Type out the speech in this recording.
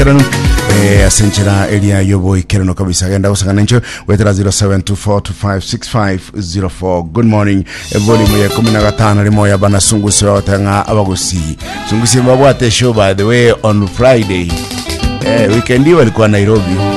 Kerano asenchera area yoboy Kerano kabisa genda usangana ncho wetera 0724256504. Good morning volume ya 15 limo ya bana sungusi wa watanga abagusi sungusi mbabwate show by the way on Friday weekend walikuwa Nairobi